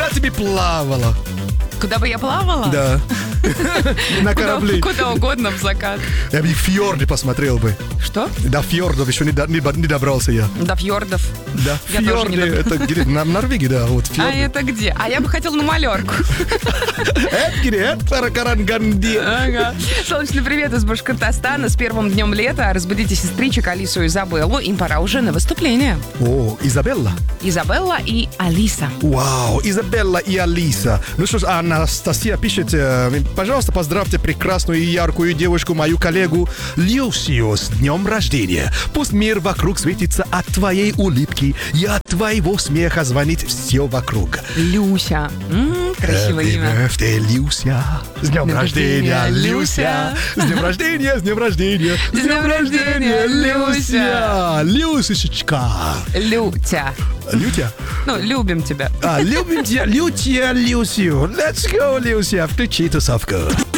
Куда ты плавала? Куда бы я плавала? Да. На корабле. Куда угодно в закат. Я бы фьорды посмотрел бы. Что? До фьордов еще не добрался я. До фьордов. Да, Я тоже не фьорды, это где? На Норвегии, да, вот А фьорды. это где? А я бы хотела на малерку. Это где? Это Караганди. Ага. Солнечный привет из Башкортостана. С первым днем лета. Разбудите сестричек Алису и Изабеллу. Им пора уже на выступление. О, Изабелла. Изабелла и Алиса. Вау, Изабелла и Алиса. Ну что ж, Анастасия пишет, пожалуйста, поздравьте прекрасную и яркую девушку, мою коллегу Люсию с днем рождения. Пусть мир вокруг светится от твоей улыбки и от твоего смеха звонит все вокруг. Люся. Красивое имя. Birthday, Люся. С днем рождения, Люся. С днем рождения, с днем рождения. С днем рождения, Люся. Люсечка. Лютя. Лютя? Ну, любим тебя. Любим тебя, Лютя, Люсю. Let's go, Люся. Включи тусовку.